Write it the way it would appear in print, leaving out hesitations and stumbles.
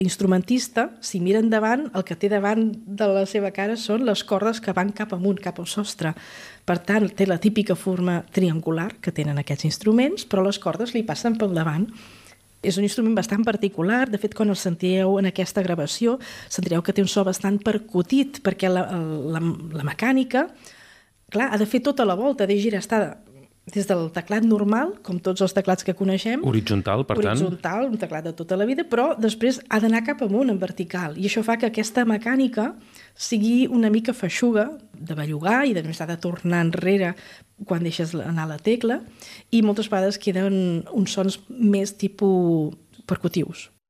instrumentista, si mira endavant, el que té davant de la seva cara són les cordes que van cap amunt, cap al sostre. Per tant, té la típica forma triangular que tenen aquests instruments, però les cordes li passen pel davant. És un instrument bastant particular. De fet, quan el sentireu en aquesta gravació, sentireu que té un so bastant percutit, perquè la mecànica, clar, ha de fer tota la volta, ha de girar, està des del teclat normal, com tots els teclats que coneixem. Horitzontal, per tant. Horitzontal, un teclat de tota la vida, però després ha d'anar cap amunt, en vertical. I això fa que aquesta mecànica sigui una mica feixuga de bellugar i de més ha de tornar enrere quan deixes anar la tecla, i moltes vegades queden uns sons més tipus percutius.